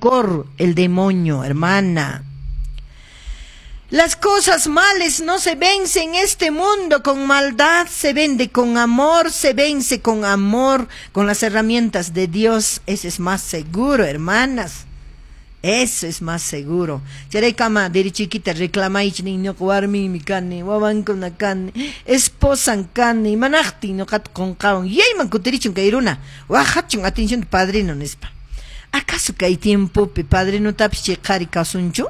rencor el demonio, hermana. Las cosas males no se vencen en este mundo con maldad, se vence con amor, se vence con amor, con las herramientas de Dios. Eso es más seguro, hermanas. Eso es más seguro. Chere kama diri chiquita reclamai niño warmi mi carne, wawan con la carne, esposan carne, manachti no kat con kaon, yey man kuterichun kairuna, wajachun atención padrino nespa. ¿Acaso que hay tiempo pe padrino tapche kari kasunchu?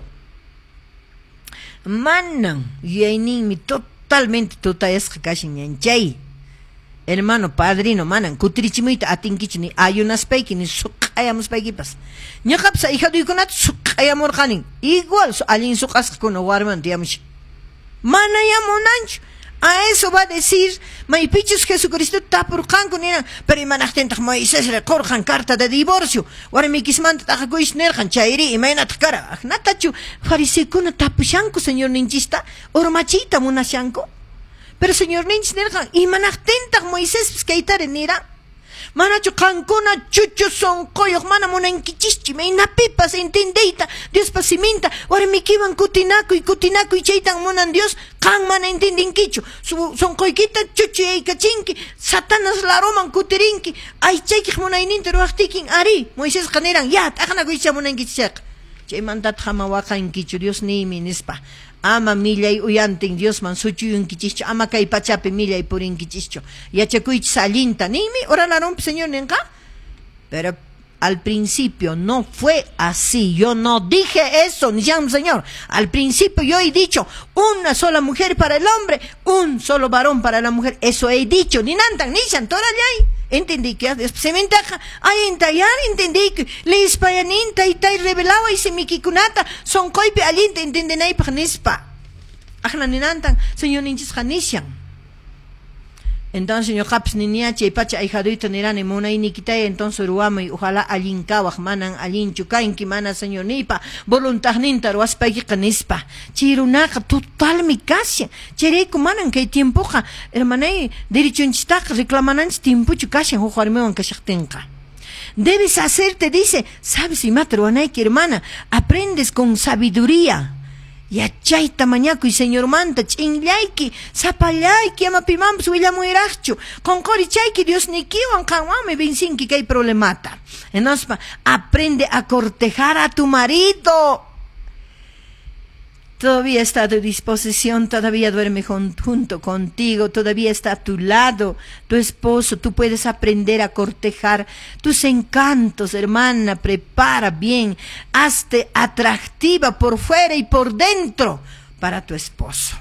Manan, yeynin mi totalmente totayas kakashin yanchay. Hermano, padrino, manan, kutrichimuita atinkichni, ayunas peiki ni suqayamos peikipas. Ñaqapsa hija duykunat suqayamurqanin. Igual alin suqasqa kuno warman tiamush. Mana yamunanchu. A eso va a decir, maipichus Jesucristo tapurqanku nina, pero imanaqtintaq Moisés requrqan carta de divorcio. Warmikismanta taqakuish nerqan chayri imaynata kara. Natachu fariseukuna tapushanku señor ninchista, urmachita munashanku. Pero señor ninchis nerqan imanaqtintaq Moisés kaytari nira. Manachu qankuna chuchu sonqoyoq mana munankichischi maynapipas entendeyta Dios pasiminta warmikiwan kutinakuy chaytan munan Dios qan mana entendinkichu sonqoykita chuchu yaykachinki Satanas laroman kutirinki aychaykiq munayninta ruwaqtikin ari Moisés qaneran ya t'aqnakuycha munankichisaq chaymantata hama waqankichu Dios nimi nispa ama millay uyantin Dios man suchuyunkichischu ama kay pachapi millay purinkichischu yachakuychis allinta nimi oralaron señor nenqa pero al principio no fue así, yo no dije eso, ni llamo señor, al principio yo he dicho una sola mujer para el hombre, un solo varón para la mujer, eso he dicho, ni nantan, ni chantorallay. Entendí que se ventaja, ay entayar, entendí que le ispayaninta y tay revelaba y se mikikunata, son coipe alinta, entienden ahí para nispa. Ajna ninantan, señor ninchis janishan. Entonces, señor Caps niñache y pacha hijaduito nirane mona y nikitay, entonces ruama y ojalá alinkawaj manan alinchukain ki mana señor nipa, voluntad ninta ruaspayki kanispa. Chirunaka total mi casia. Chereku manan que tiempoja, hermanay, dirichunchistaq reclamananch tiempo chukasia, jujarmewan kashaktenka. Debes hacerte, dice, sabes y matruanay que hermana, aprendes con sabiduría. Yachayta mañakuy señor manta ch'inllayki sapallayki ama pimanpas willamuyraqchu qonqorichayki Dios nikiwan qanwanmi vencinki kay problemata. Entonces aprende a cortejar a tu marido. Todavía está a tu disposición, todavía duerme junto contigo, todavía está a tu lado, tu esposo, tú puedes aprender a cortejar tus encantos, hermana, prepara bien, hazte atractiva por fuera y por dentro para tu esposo.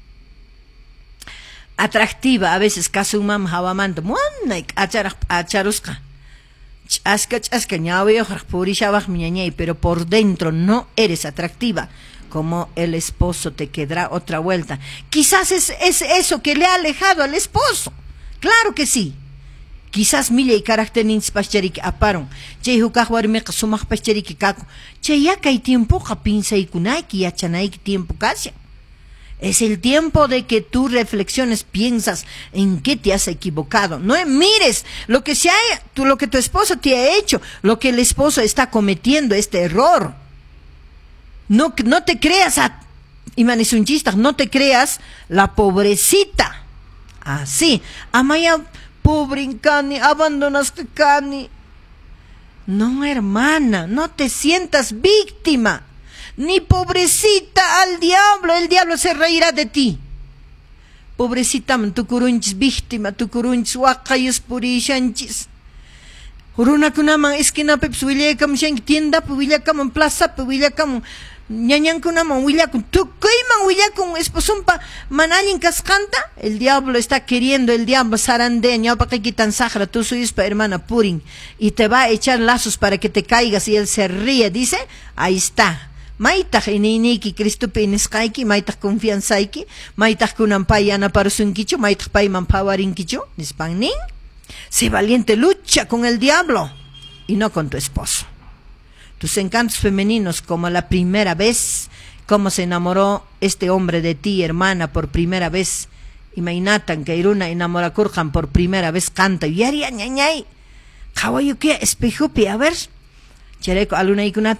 Atractiva, a veces kasumam hawamanta, muanay acharusqa. Ch'aska ñawiyoq purishabaq miñañay, pero por dentro no eres atractiva. Como el esposo te quedará otra vuelta. Quizás es eso que le ha alejado al esposo. Claro que sí. Quizás milla y carácter ninspascharik aparon. Che hukaj warmeqa sumaq pascharik kako. Che ya kay tiempo pinsa y kunayki yachanaiki tiempo casi. Es el tiempo de que tú reflexiones, piensas en qué te has equivocado. No mires lo que lo que tu esposo te ha hecho, lo que el esposo está cometiendo, este error. No te creas no te creas la pobrecita. Así. Amaya pobre cani, abandonas cani. No, hermana, no te sientas víctima. Ni pobrecita al diablo, el diablo se reirá de ti. Pobrecita, tu curunchis víctima, tu curunchis waqayus purishanchis. Runakunaman esquina peps willakam shank tienda pu willakam plaza pu willakam ñañankunaman willakun tukuyman willakun esposumpa manallin kasqanta. El diablo está queriendo, el diablo zarandea ñawpaqikitan saqra tu suyispa hermana purin y te va a echar lazos para que te caigas y él se ríe, dice, ahí está. Maytaj ininiki Cristupi nisqayki, maytaj confianzayki, maytaj kunan pay yanaparusunkichu, maytaj payman phawarinkichu, nispannin. Sé valiente, lucha con el diablo y no con tu esposo. Tus encantos femeninos, como la primera vez, como se enamoró este hombre de ti, hermana, por primera vez. Imainatan que iruna enamorakurjan por primera vez canta. Yari ñañay. Kawayukia espejupi, a ver. Chereko aluna ikunata